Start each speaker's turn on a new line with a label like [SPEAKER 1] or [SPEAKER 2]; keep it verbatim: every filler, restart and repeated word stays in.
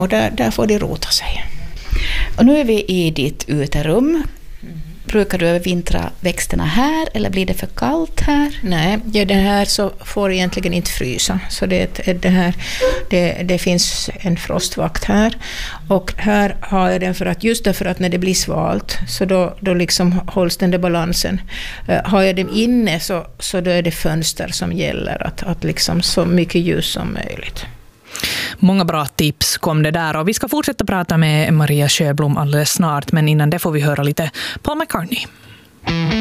[SPEAKER 1] Och där, där får de rota sig. Och nu är vi i ditt uterum. Brukar du övervintra växterna här eller blir det för kallt här?
[SPEAKER 2] Nej, ja, det här så får egentligen inte frysa. Så det, det, här, det, det finns en frostvakt här. Och här har jag den för att just därför att när det blir svalt så då, då liksom hålls den där balansen. Uh, har jag dem inne så, så då är det fönster som gäller. Att, att liksom så mycket ljus som möjligt.
[SPEAKER 3] Många bra tips kom det där och vi ska fortsätta prata med Maria Sjöblom alldeles snart, men innan det får vi höra lite Paul McCartney.